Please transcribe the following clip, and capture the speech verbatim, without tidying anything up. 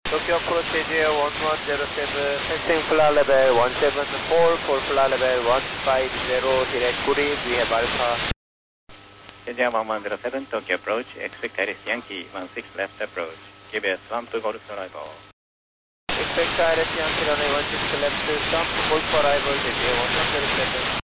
Tokyo approach A J one one zero seven, passing flight level one seven four for flight level one five zero, direct Korea, we have Alpha. A J one one zero seven, Tokyo approach, expect Iris Yankee, one six left approach. G B S one two Golf arrival. Expect Iris Yankee runway one six left, jump to Golf arrival, A J one one zero seven.